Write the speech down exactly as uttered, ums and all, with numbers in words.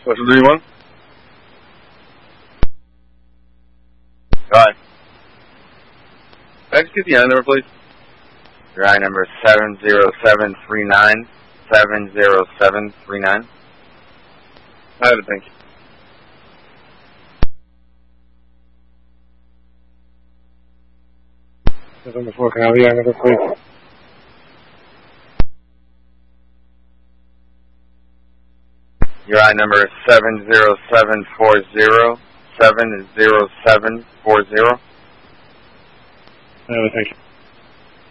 What's the three one? Go ahead. Can I just get the I number, please? Your I number is seven zero seven three nine, seven zero seven three nine. I have it, thank you. Number four, can I have the I number, please? Your I number is seven zero seven four zero, seven zero seven four zero. I have it, thank you.